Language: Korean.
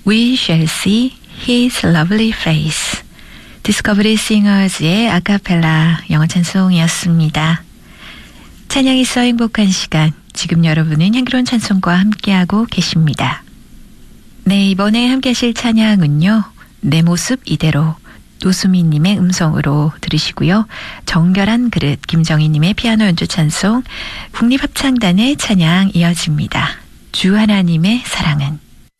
We shall see his lovely face. 디스커버리 싱어즈의 아카펠라 영어 찬송이었습니다. 찬양이 있어 행복한 시간. 지금 여러분은 향기로운 찬송과 함께하고 계십니다. 네, 이번에 함께 하실 찬양은요. 내 모습 이대로 노수미님의 음성으로 들으시고요. 정결한 그릇 김정희님의 피아노 연주 찬송 국립합창단의 찬양 이어집니다. 주 하나님의 사랑은.